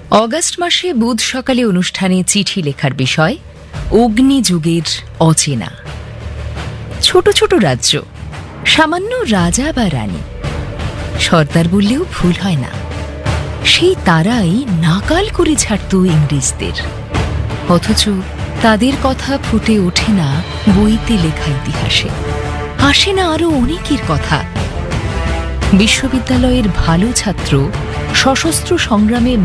August মাসে বুধ সকালে অনুষ্ঠানে চিঠি লেখার বিষয় অগ্নিযুগের অচেনা। ছোট ছোট রাজ্য, সামান্য রাজা বা রানী, সর্দার বললেও ভুল হয় না, সেই তারাই নাকাল করে ছাড়ত ইংরেজদের। অথচ তাদের কথা ফুটে ওঠে না বইতে লেখা ইতিহাসে, আসে না আরো অনেকের কথা। বিশ্ববিদ্যালয়ের ভালো ছাত্র সশস্ত্র সংগ্রামে